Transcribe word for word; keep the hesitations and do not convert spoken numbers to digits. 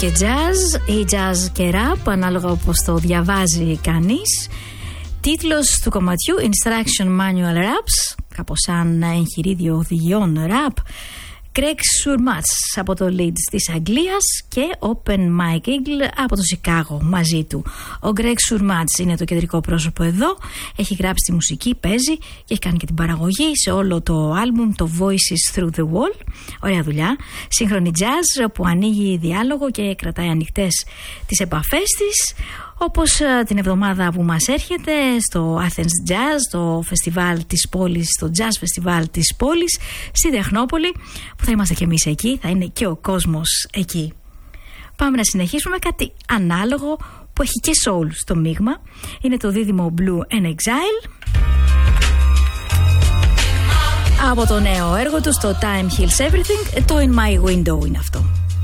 και jazz ή jazz και rap, ανάλογα όπως το διαβάζει κανείς. Τίτλος του κομματιού Instruction Manual Raps, κάπως σαν εγχειρίδιο οδηγιών rap. Greg Surmats από το Leeds της Αγγλίας και Open Mike Eagle από το Σικάγο μαζί του. Ο Greg Surmats είναι το κεντρικό πρόσωπο εδώ, έχει γράψει τη μουσική, παίζει και έχει κάνει και την παραγωγή σε όλο το άλμπουμ, το Voices Through the Wall. Ωραία δουλειά, σύγχρονη jazz που ανοίγει διάλογο και κρατάει ανοιχτές τις επαφές της. Όπως την εβδομάδα που μας έρχεται στο Athens Jazz, το φεστιβάλ της πόλης, το Jazz Festival της πόλης στη Τεχνόπολη, που θα είμαστε και εμείς εκεί, θα είναι και ο κόσμος εκεί. Πάμε να συνεχίσουμε κάτι ανάλογο που έχει και soul στο μείγμα. Είναι το δίδυμο Blue and Exile από το νέο έργο του στο Time Heals Everything. Το In My Window είναι αυτό.